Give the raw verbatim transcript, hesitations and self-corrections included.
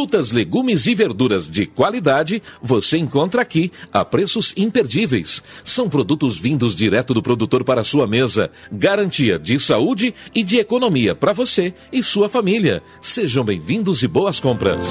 Frutas, legumes e verduras de qualidade você encontra aqui a preços imperdíveis. São produtos vindos direto do produtor para a sua mesa. Garantia de saúde e de economia para você e sua família. Sejam bem-vindos e boas compras.